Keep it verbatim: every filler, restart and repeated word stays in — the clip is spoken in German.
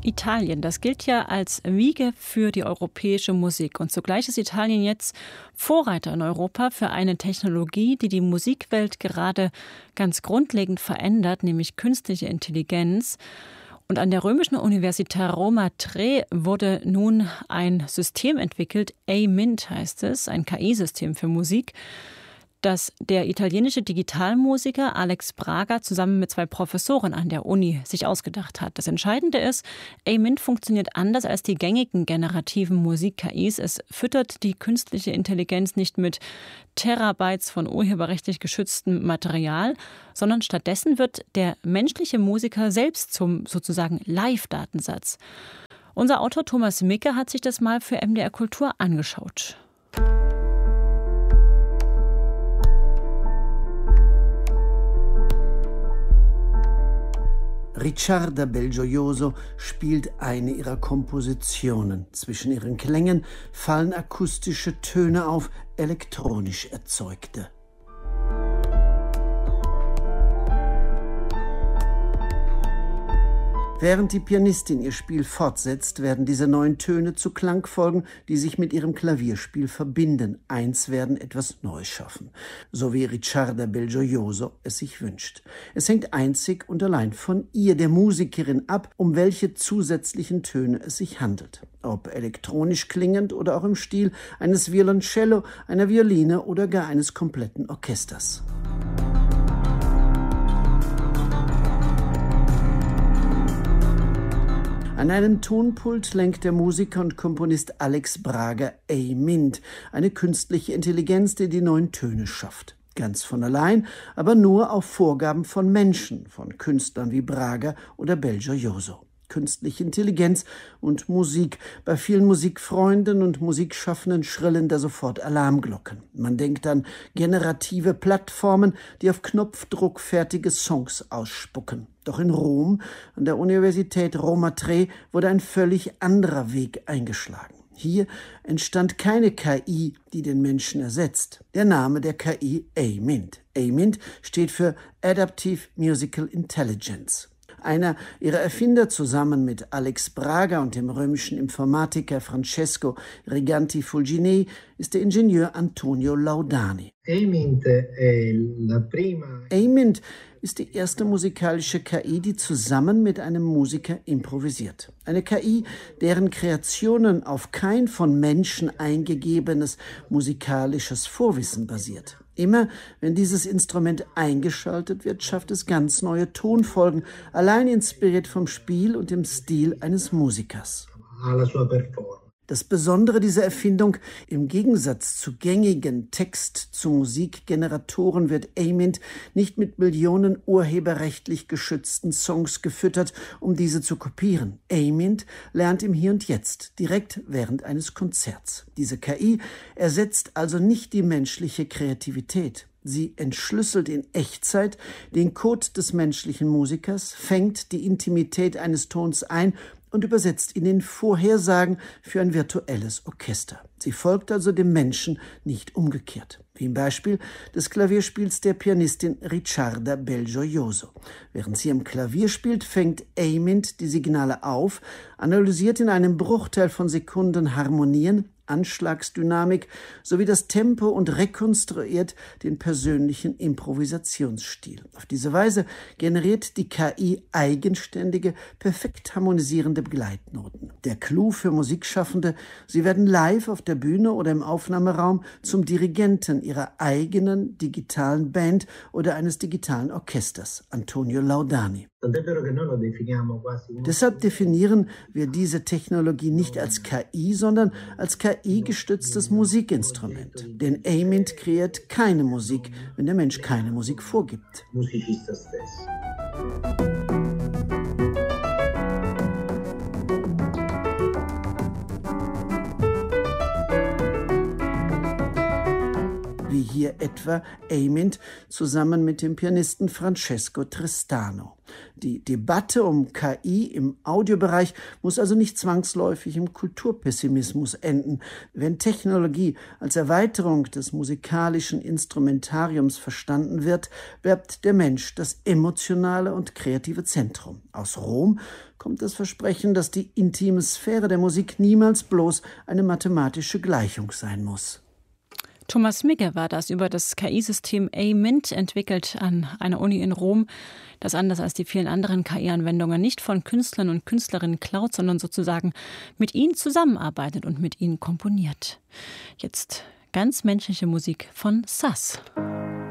Italien, das gilt ja als Wiege für die europäische Musik. Und zugleich ist Italien jetzt Vorreiter in Europa für eine Technologie, die die Musikwelt gerade ganz grundlegend verändert, nämlich künstliche Intelligenz. Und an der Römischen Universität Roma Tre wurde nun ein System entwickelt, A-Mint heißt es, ein K I-System für Musik, das der italienische Digitalmusiker Alex Braga zusammen mit zwei Professoren an der Uni sich ausgedacht hat. Das Entscheidende ist, A-Mint funktioniert anders als die gängigen generativen Musik-K Is. Es füttert die künstliche Intelligenz nicht mit Terabytes von urheberrechtlich geschütztem Material, sondern stattdessen wird der menschliche Musiker selbst zum sozusagen Live-Datensatz. Unser Autor Thomas Micke hat sich das mal für M D R Kultur angeschaut. Ricciarda Belgioioso spielt eine ihrer Kompositionen. Zwischen ihren Klängen fallen akustische Töne auf, elektronisch erzeugte. Während die Pianistin ihr Spiel fortsetzt, werden diese neuen Töne zu Klangfolgen, die sich mit ihrem Klavierspiel verbinden, eins werden, etwas Neues schaffen, so wie Ricciarda Belgioioso es sich wünscht. Es hängt einzig und allein von ihr, der Musikerin, ab, um welche zusätzlichen Töne es sich handelt. Ob elektronisch klingend oder auch im Stil eines Violoncello, einer Violine oder gar eines kompletten Orchesters. An einem Tonpult lenkt der Musiker und Komponist Alex Braga A-Mint, eine künstliche Intelligenz, die die neuen Töne schafft. Ganz von allein, aber nur auf Vorgaben von Menschen, von Künstlern wie Braga oder Belgioioso. Künstliche Intelligenz und Musik. Bei vielen Musikfreunden und Musikschaffenden schrillen da sofort Alarmglocken. Man denkt an generative Plattformen, die auf Knopfdruck fertige Songs ausspucken. Doch in Rom, an der Universität Roma Tre, wurde ein völlig anderer Weg eingeschlagen. Hier entstand keine K I, die den Menschen ersetzt. Der Name der K I A-Mint. A-Mint steht für Adaptive Musical Intelligence. Einer ihrer Erfinder zusammen mit Alex Braga und dem römischen Informatiker Francesco Riganti Fulginei ist der Ingenieur Antonio Laudani. A-Mint ist die erste musikalische K I, die zusammen mit einem Musiker improvisiert. Eine K I, deren Kreationen auf kein von Menschen eingegebenes musikalisches Vorwissen basiert. Immer, wenn dieses Instrument eingeschaltet wird, schafft es ganz neue Tonfolgen, allein inspiriert vom Spiel und dem Stil eines Musikers. Das Besondere dieser Erfindung, im Gegensatz zu gängigen Text-zu-Musik-Generatoren wird A-Mint nicht mit Millionen urheberrechtlich geschützten Songs gefüttert, um diese zu kopieren. A-Mint lernt im Hier und Jetzt, direkt während eines Konzerts. Diese K I ersetzt also nicht die menschliche Kreativität. Sie entschlüsselt in Echtzeit den Code des menschlichen Musikers, fängt die Intimität eines Tons ein und übersetzt ihn in Vorhersagen für ein virtuelles Orchester. Sie folgt also dem Menschen, nicht umgekehrt. Wie im Beispiel des Klavierspiels der Pianistin Ricciarda Belgioioso. Während sie am Klavier spielt, fängt A-Mint die Signale auf, analysiert in einem Bruchteil von Sekunden Harmonien, Anschlagsdynamik sowie das Tempo und rekonstruiert den persönlichen Improvisationsstil. Auf diese Weise generiert die K I eigenständige, perfekt harmonisierende Begleitnoten. Der Clou für Musikschaffende: Sie werden live auf der Bühne oder im Aufnahmeraum zum Dirigenten ihrer eigenen digitalen Band oder eines digitalen Orchesters. Antonio Laudani. Deshalb definieren wir diese Technologie nicht als K I, sondern als K I-gestütztes Musikinstrument. Denn A-Mint kreiert keine Musik, wenn der Mensch keine Musik vorgibt. Wie hier Beispiele, etwa Amint zusammen mit dem Pianisten Francesco Tristano. Die Debatte um K I im Audiobereich muss also nicht zwangsläufig im Kulturpessimismus enden. Wenn Technologie als Erweiterung des musikalischen Instrumentariums verstanden wird, bleibt der Mensch das emotionale und kreative Zentrum. Aus Rom kommt das Versprechen, dass die intime Sphäre der Musik niemals bloß eine mathematische Gleichung sein muss. Thomas Migge war das über das K I-System Amint, entwickelt an einer Uni in Rom, das anders als die vielen anderen K I-Anwendungen nicht von Künstlern und Künstlerinnen klaut, sondern sozusagen mit ihnen zusammenarbeitet und mit ihnen komponiert. Jetzt ganz menschliche Musik von Sass.